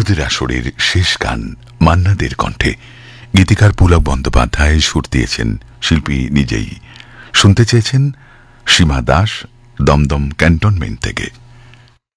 বন্ধুদের আসরের শেষ গান মান্না দের কণ্ঠে। গীতিকার পুলক বন্দ্যোপাধ্যায়, সুর দিয়েছেন শিল্পী নিজেই। শুনতে চেয়েছেন সীমা দাস, দমদম ক্যান্টনমেন্ট থেকে।